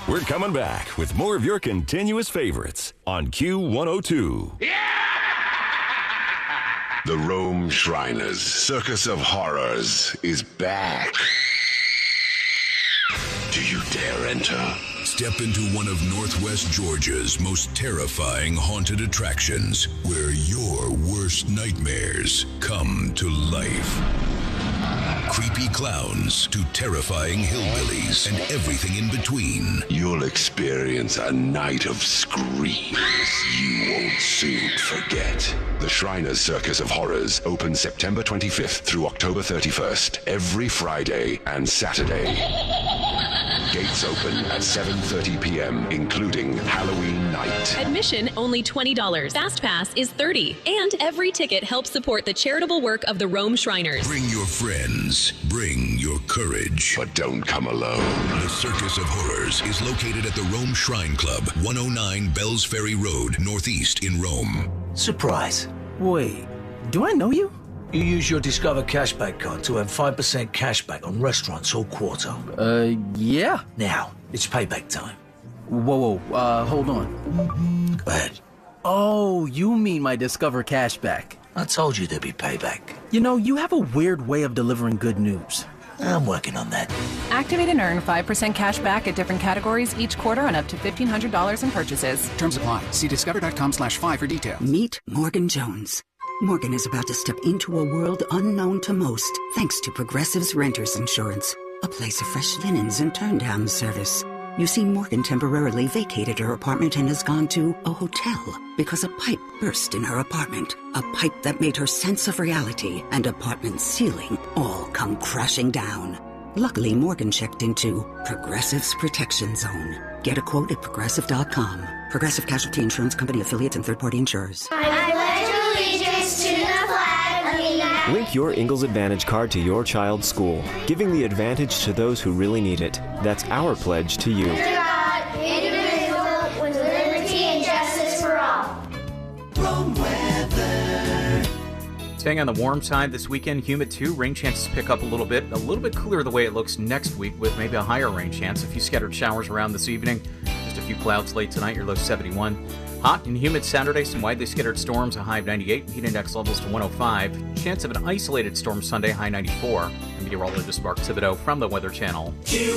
We're coming back with more of your continuous favorites on Q102. The Rome Shriners Circus of Horrors is back. Do you dare enter? Step into one of Northwest Georgia's most terrifying haunted attractions, where your worst nightmares come to life. Creepy clowns to terrifying hillbillies and everything in between. You'll experience a night of screams you won't soon forget. The Shriners Circus of Horrors opens September 25th through October 31st, every Friday and Saturday. Gates open at 7:30 p.m., including Halloween night. Admission only $20. Fast Pass is $30. And every ticket helps support the charitable work of the Rome Shriners. Bring your friends. Bring your courage. But don't come alone. The Circus of Horrors is located at the Rome Shrine Club, 109 Bells Ferry Road, Northeast in Rome. Surprise. Wait, do I know you? You use your Discover Cashback card to earn 5% cashback on restaurants all quarter. Yeah. Now, it's payback time. Whoa, hold on. Go ahead. Oh, you mean my Discover Cashback. I told you there'd be payback. You know, you have a weird way of delivering good news. I'm working on that. Activate and earn 5% cash back at different categories each quarter on up to $1,500 in purchases. Terms apply. See discover.com/5 for details. Meet Morgan Jones. Morgan is about to step into a world unknown to most, thanks to Progressive's Renters Insurance, a place of fresh linens and turn-down service. You see, Morgan temporarily vacated her apartment and has gone to a hotel because a pipe burst in her apartment. A pipe that made her sense of reality and apartment ceiling all come crashing down. Luckily, Morgan checked into Progressive's Protection Zone. Get a quote at Progressive.com. Progressive Casualty Insurance Company affiliates and third-party insurers. I pledge allegiance to the flag of the United Link your Ingalls Advantage card to your child's school, giving the advantage to those who really need it. That's our pledge to you. Under God, indivisible, with liberty and justice for all. Rome weather. Staying on the warm side this weekend, humid too. Rain chances pick up a little bit cooler the way it looks next week with maybe a higher rain chance. A few scattered showers around this evening. Just a few clouds late tonight, your low 71. Hot and humid Saturday, some widely scattered storms, a high of 98, heat index levels to 105. Chance of an isolated storm Sunday, high 94. I'm meteorologist Mark Thibodeau from the Weather Channel.